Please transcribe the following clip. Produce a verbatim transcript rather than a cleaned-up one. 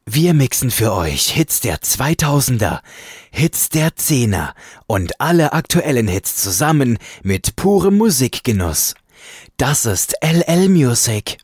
Wir mixen für euch Hits der zweitausender, Hits der Zehner und alle aktuellen Hits zusammen mit purem Musikgenuss. Das ist L L Music.